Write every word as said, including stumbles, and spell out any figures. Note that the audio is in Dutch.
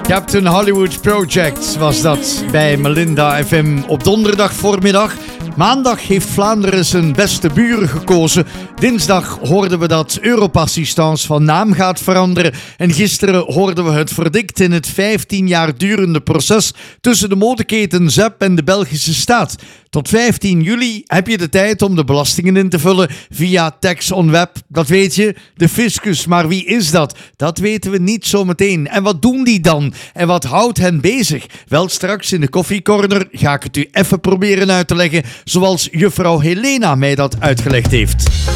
Captain Hollywood Project was dat bij Melinda F M op donderdag voormiddag. Maandag heeft Vlaanderen zijn beste buren gekozen. Dinsdag hoorden we dat Europassistance van naam gaat veranderen. En gisteren hoorden we het verdict in het vijftien jaar durende proces tussen de modeketen Zep en de Belgische staat. Tot vijftien juli heb je de tijd om de belastingen in te vullen via Tax on Web. Dat weet je, de fiscus. Maar wie is dat? Dat weten we niet zometeen. En wat doen die dan? En wat houdt hen bezig? Wel, straks in de koffiecorner ga ik het u even proberen uit te leggen, zoals juffrouw Helena mij dat uitgelegd heeft.